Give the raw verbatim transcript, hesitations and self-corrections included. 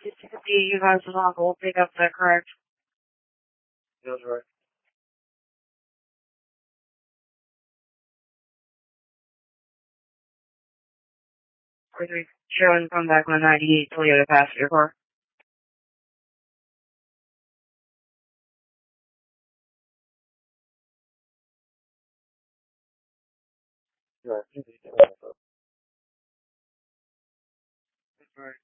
You guys and uncle pick up that correct? Feels right. Or three, showing come back on ninety-eight Toyota passenger car. Right. That's right.